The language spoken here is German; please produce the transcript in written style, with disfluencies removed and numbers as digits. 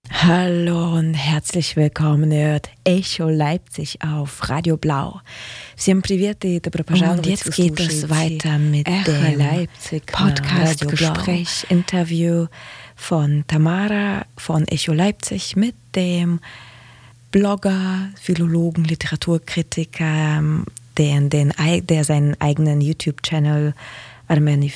Hallo und herzlich willkommen, hört Echo Leipzig auf Radio Blau. Всем привет и добро пожаловать. Und jetzt geht es weiter mit dem Podcast-Gespräch, Interview von Tamara von Echo Leipzig mit dem Blogger, Philologen, Literaturkritiker, der seinen eigenen YouTube-Channel